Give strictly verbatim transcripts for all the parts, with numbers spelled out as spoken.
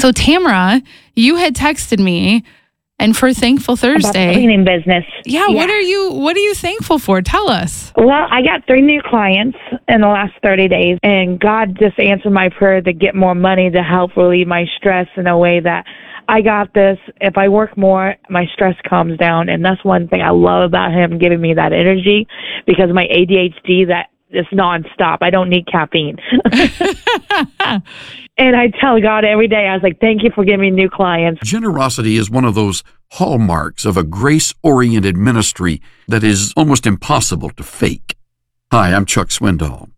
So Tamara, you had texted me, and for Thankful Thursday, about the cleaning business. Yeah, yeah, what are you what are you thankful for? Tell us. Well, I got three new clients in the last thirty days, and God just answered my prayer to get more money to help relieve my stress in a way that I got this. If I work more, my stress calms down, and that's one thing I love about him, giving me that energy, because my A D H D, that is nonstop. I don't need caffeine. And I tell God every day, I was like, thank you for giving me new clients. Generosity is one of those hallmarks of a grace-oriented ministry that is almost impossible to fake. Hi, I'm Chuck Swindoll.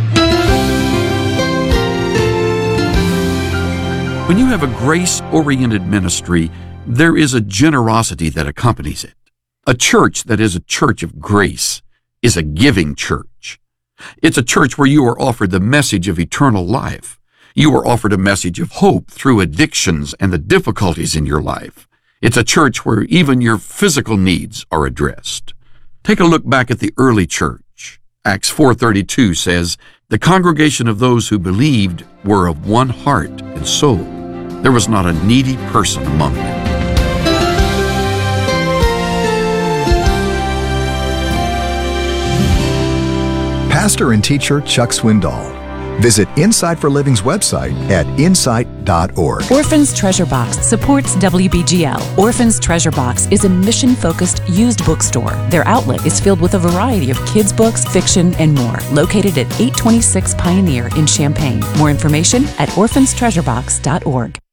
When you have a grace-oriented ministry, there is a generosity that accompanies it. A church that is a church of grace is a giving church. It's a church where you are offered the message of eternal life. You are offered a message of hope through addictions and the difficulties in your life. It's a church where even your physical needs are addressed. Take a look back at the early church. Acts four thirty-two says, "The congregation of those who believed were of one heart and soul. There was not a needy person among them." Pastor and teacher Chuck Swindoll. Visit Insight for Living's website at insight dot org. Orphans Treasure Box supports W B G L. Orphans Treasure Box is a mission-focused used bookstore. Their outlet is filled with a variety of kids' books, fiction, and more. Located at eight twenty-six Pioneer in Champaign. More information at orphans treasure box dot org.